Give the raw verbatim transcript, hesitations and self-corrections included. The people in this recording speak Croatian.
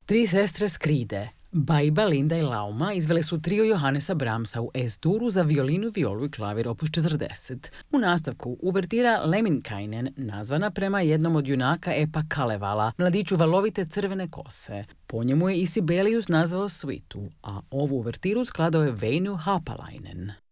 Tri sestre Skride, Bajba, Linda i Lauma izvele su trio Johannesa Brahmsa u Es-duru za violinu, violu i klavir opus četrdeset. U nastavku uvertira Lemminkainen, nazvana prema jednom od junaka epa Kalevala, mladiću valovite crvene kose. Po njemu je i Sibelius nazvao svitu, a ovu uvertiru skladao je Väinö Haapalainen.